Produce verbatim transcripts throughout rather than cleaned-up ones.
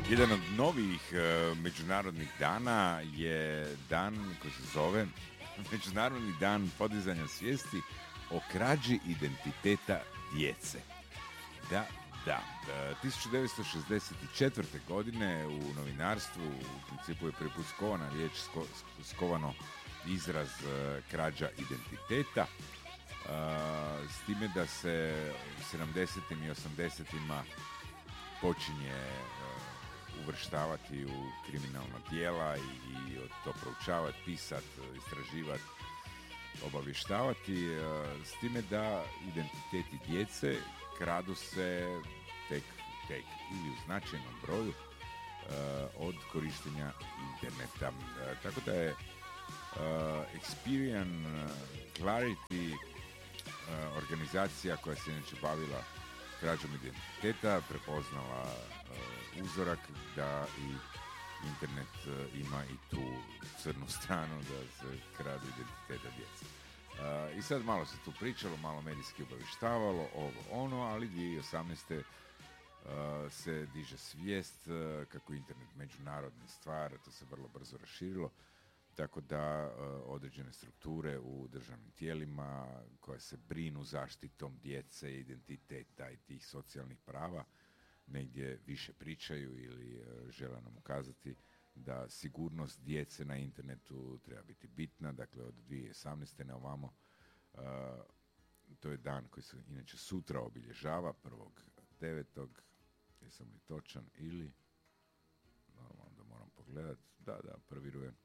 Jedan od novih uh, međunarodnih dana je dan koji se zove Međunarodni dan podizanja svijesti o krađi identiteta djece. Da, da. Uh, tisuću devetsto šezdeset četvrte. godine u novinarstvu u principu je prvi put skovana riječ, sko, skovano izraz uh, krađa identiteta. Uh, s time da se u sedamdesetim i osamdesetima počinje uh, uvrštavati u kriminalna djela i, i to proučavati, pisati, istraživati, obavještavati, uh, s time da identiteti djece kradu se tek, tek ili u značajnom broju uh, od korištenja interneta. Uh, tako da je uh, Experian uh, Clarity uh, organizacija koja se inače bavila krađom identiteta prepoznala uh, uzorak da i internet uh, ima i tu crnu stranu da se kradu identiteta djece. Uh, I sad malo se tu pričalo, malo medijski obavještavalo, ovo ono, ali dvije tisuće osamnaeste. Uh, se diže svijest uh, kako je internet međunarodna stvar, to se vrlo brzo raširilo, tako da uh, određene strukture u državnim tijelima koje se brinu zaštitom djece, identiteta i tih socijalnih prava negdje više pričaju ili uh, žele nam ukazati da sigurnost djece na internetu treba biti bitna. Dakle, od dvije tisuće osamnaeste na ovamo uh, to je dan koji se inače sutra obilježava prvog devetog. Jesam li točan ili normalno da moram pogledat, da, da, prvi rujan.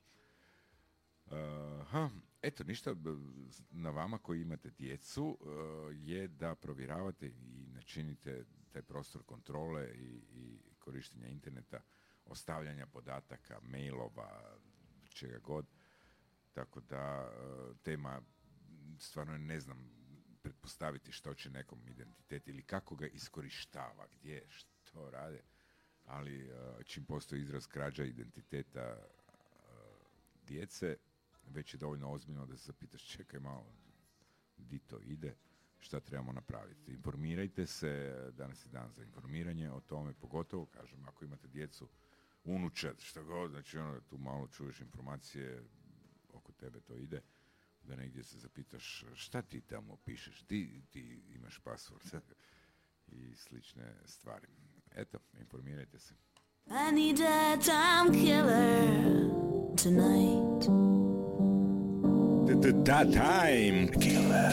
Uh, ha, eto, ništa na vama koji imate djecu uh, je da provjeravate i načinite taj prostor kontrole i, i korištenja interneta, ostavljanja podataka, mailova, čega god. Tako da uh, tema, stvarno ne znam pretpostaviti što će nekom identitet ili kako ga iskorištava, gdje, što rade, ali uh, čim postoji izraz krađa identiteta uh, djece, već je dovoljno ozbiljno da se zapitaš, čekaj malo, di to ide, šta trebamo napraviti. Informirajte se, danas je dan za informiranje o tome, pogotovo, kažem, ako imate djecu, unučad, što god, znači ono, tu malo čuješ informacije, oko tebe to ide, da negdje se zapitaš šta ti tamo pišeš, ti, ti imaš password i slične stvari. Eto, informirajte se. I need a time killer tonight. The time killer.